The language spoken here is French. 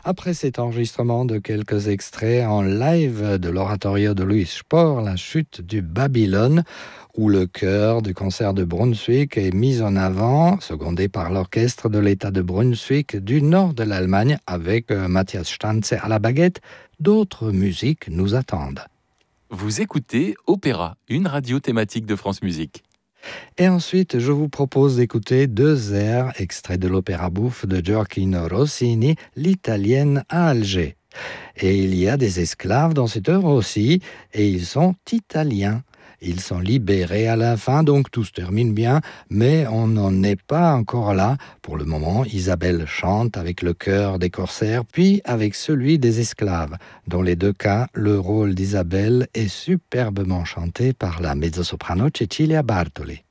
Après cet enregistrement de quelques extraits en live de l'oratorio de Louis Spohr, La chute du Babylone, où le chœur du concert de Brunswick est mis en avant, secondé par l'orchestre de l'État de Brunswick du nord de l'Allemagne, avec Matthias Stanze à la baguette, d'autres musiques nous attendent. Vous écoutez Opéra, une radio thématique de France Musique. Et ensuite, je vous propose d'écouter deux airs extraits de l'opéra bouffe de Gioacchino Rossini, L'Italienne à Alger. Et il y a des esclaves dans cette œuvre aussi, et ils sont italiens. Ils sont libérés à la fin, donc tout se termine bien, mais on n'en est pas encore là. Pour le moment, Isabelle chante avec le chœur des corsaires, puis avec celui des esclaves. Dans les deux cas, le rôle d'Isabelle est superbement chanté par la mezzo-soprano Cecilia Bartoli.